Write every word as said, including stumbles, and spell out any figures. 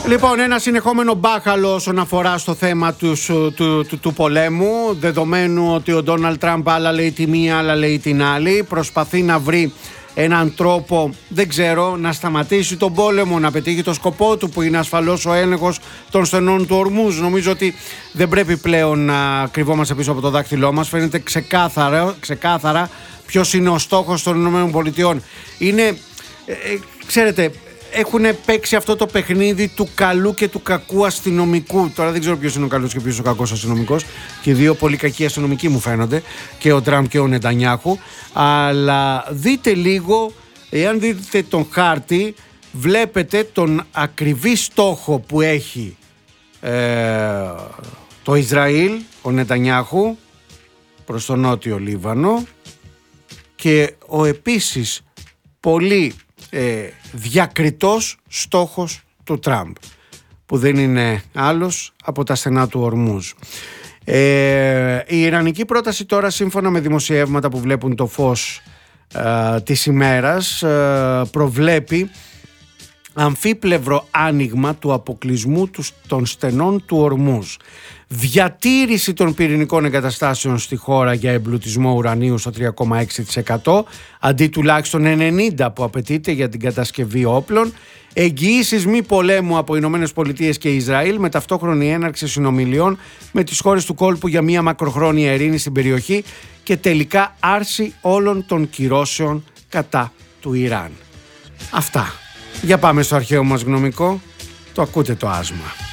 Λοιπόν, ένα συνεχόμενο μπάχαλο όσον αφορά στο θέμα του, του, του, του πολέμου, δεδομένου ότι ο Ντόναλντ Τραμπ άλλα λέει τη μία, άλλα λέει την άλλη. Προσπαθεί να βρει έναν τρόπο, δεν ξέρω, να σταματήσει τον πόλεμο, να πετύχει το σκοπό του, που είναι ασφαλώς ο έλεγχος των στενών του ορμούς. Νομίζω ότι δεν πρέπει πλέον να κρυβόμαστε πίσω από το δάχτυλό μας. Φαίνεται ξεκάθαρα, ξεκάθαρα ποιος είναι ο στόχος των ΗΠΑ. Είναι, ε, ε, ξέρετε, έχουν παίξει αυτό το παιχνίδι του καλού και του κακού αστυνομικού. Τώρα δεν ξέρω ποιος είναι ο καλός και ποιος είναι ο κακός αστυνομικός. Και οι δύο πολύ κακοί αστυνομικοί μου φαίνονται, και ο Τραμπ και ο Νετανιάχου. Αλλά δείτε λίγο, εάν δείτε τον χάρτη, βλέπετε τον ακριβή στόχο που έχει ε, το Ισραήλ, ο Νετανιάχου, προς τον νότιο Λίβανο, και ο επίσης πολύ Ε, διακριτός στόχος του Τραμπ, που δεν είναι άλλος από τα στενά του ορμούς. Ε, η ιρανική πρόταση τώρα, σύμφωνα με δημοσιεύματα που βλέπουν το φως ε, της ημέρας, ε, προβλέπει αμφίπλευρο άνοιγμα του αποκλεισμού των στενών του ορμούς, διατήρηση των πυρηνικών εγκαταστάσεων στη χώρα για εμπλουτισμό ουρανίου στο τρία κόμμα έξι τοις εκατό αντί τουλάχιστον ενενήντα τοις εκατό που απαιτείται για την κατασκευή όπλων, εγγυήσεις μη πολέμου από Ηνωμένες Πολιτείες και Ισραήλ, με ταυτόχρονη έναρξη συνομιλιών με τις χώρες του κόλπου για μια μακροχρόνια ειρήνη στην περιοχή, και τελικά άρση όλων των κυρώσεων κατά του Ιράν. Αυτά. Για πάμε στο αρχαίο μας γνωμικό. Το ακούτε το άσμα.